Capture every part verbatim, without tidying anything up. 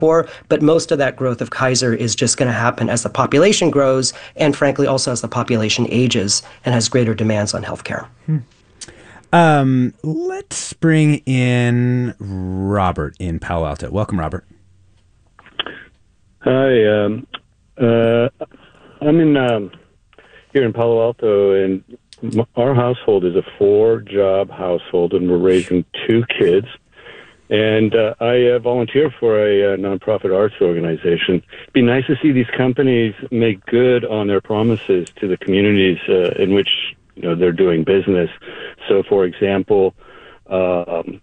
for, but most of that growth of Kaiser is just going to happen as the population grows and frankly also as the population ages and has greater demands on healthcare. Hmm. Um, let's bring in Robert in Palo Alto. Welcome, Robert. Hi, um, uh, I'm in um, here in Palo Alto, and our household is a four-job household, and we're raising two kids. And uh, I uh, volunteer for a uh, nonprofit arts organization. It'd be nice to see these companies make good on their promises to the communities uh, in which you know they're doing business. So, for example, um,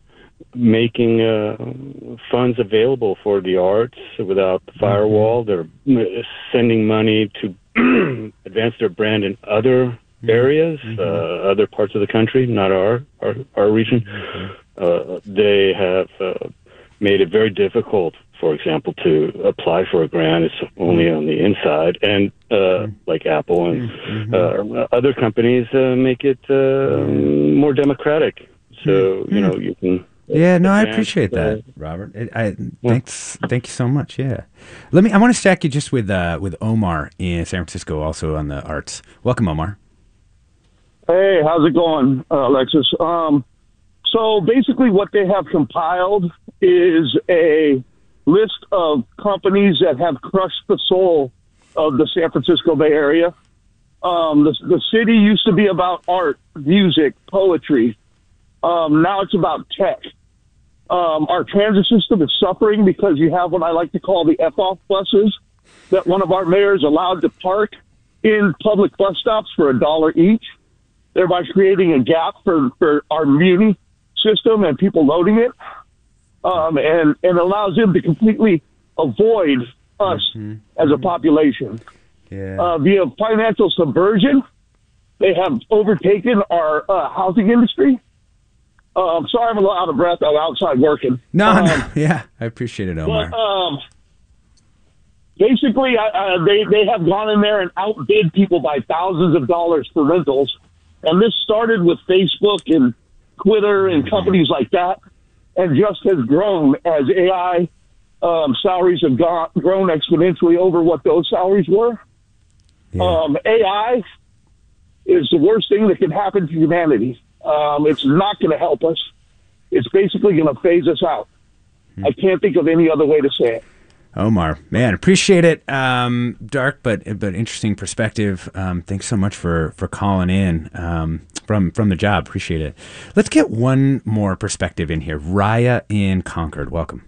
making uh, funds available for the arts without the firewall. They're sending money to advance their brand in other areas, mm-hmm. uh, other parts of the country, not our our, our region. Mm-hmm. Uh, they have uh, made it very difficult, for example, to apply for a grant. It's only on the inside, and uh, mm-hmm. like Apple and mm-hmm. uh, other companies uh, make it uh, mm-hmm. more democratic. So mm-hmm. you know you can. Yeah, no, I appreciate that, Robert. It, I thanks, thank you so much. Yeah, let me. I want to stack you just with uh, with Omar in San Francisco, also on the arts. Welcome, Omar. Hey, how's it going, uh, Alexis? Um, so basically, what they have compiled is a list of companies that have crushed the soul of the San Francisco Bay Area. Um, the the city used to be about art, music, poetry. Um, now it's about tech. Um, our transit system is suffering because you have what I like to call the F-off buses that one of our mayors allowed to park in public bus stops for a dollar each, thereby creating a gap for, for our muni system and people loading it. Um, and, and allows them to completely avoid us mm-hmm. as a population. Yeah. Uh, via financial subversion, they have overtaken our uh, housing industry. Um, sorry, I'm a little out of breath. I'm outside working. No, um, no, yeah, I appreciate it, Omar. But, um, basically, uh, they they have gone in there and outbid people by thousands of dollars for rentals, and this started with Facebook and Twitter and companies like that, and just has grown as A I um, salaries have gone, grown exponentially over what those salaries were. Yeah. Um, A I is the worst thing that can happen to humanity. Um, it's not going to help us. It's basically going to phase us out. Hmm. I can't think of any other way to say it. Omar, man, appreciate it. Um, dark but but interesting perspective. Um, thanks so much for for calling in um, from from the job. Appreciate it. Let's get one more perspective in here. Raya in Concord, welcome.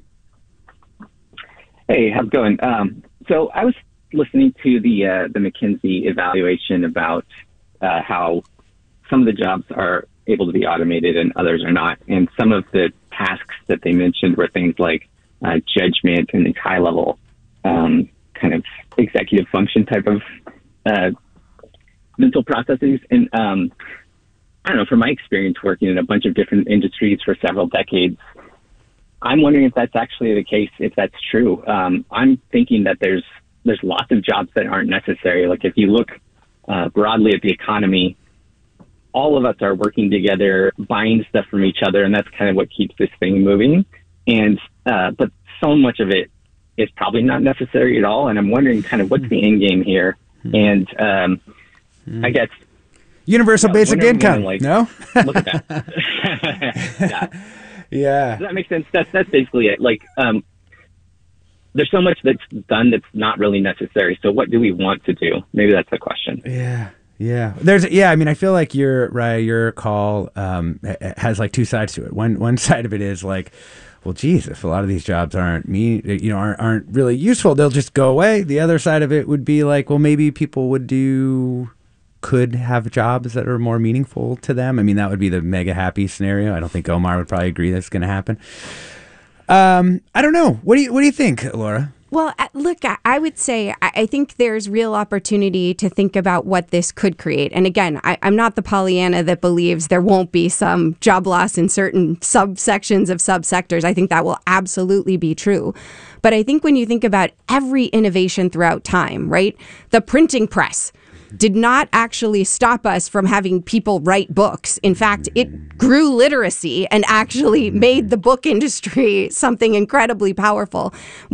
Hey, how's it going? Um, so I was listening to the uh, the McKinsey evaluation about uh, how some of the jobs are able to be automated and others are not. And some of the tasks that they mentioned were things like uh, judgment and these high level um, kind of executive function type of uh, mental processes. And um, I don't know, from my experience working in a bunch of different industries for several decades, I'm wondering if that's actually the case, if that's true. Um, I'm thinking that there's there's lots of jobs that aren't necessary. Like if you look uh, broadly at the economy, all of us are working together, buying stuff from each other, and that's kind of what keeps this thing moving. And uh, but so much of it is probably not necessary at all. And I'm wondering kind of what's the end game here. And um, I guess universal yeah, basic income. Like, no, look at that. yeah. yeah, Does that make sense? That's that's basically it. Like um, there's so much that's done that's not really necessary. So what do we want to do? Maybe that's the question. Yeah. Yeah, there's yeah. I mean, I feel like your right, your call um, has like two sides to it. One one side of it is like, well, geez, if a lot of these jobs aren't me, you know, aren't aren't really useful, they'll just go away. The other side of it would be like, well, maybe people would do could have jobs that are more meaningful to them. I mean, that would be the mega happy scenario. I don't think Omar would probably agree that's going to happen. Um, I don't know. What do you what do you think, Laura? Well, look, I would say I think there's real opportunity to think about what this could create. And again, I, I'm not the Pollyanna that believes there won't be some job loss in certain subsections of subsectors. I think that will absolutely be true. But I think when you think about every innovation throughout time, right? The printing press, did not actually stop us from having people write books. In fact, it grew literacy and actually made the book industry something incredibly powerful.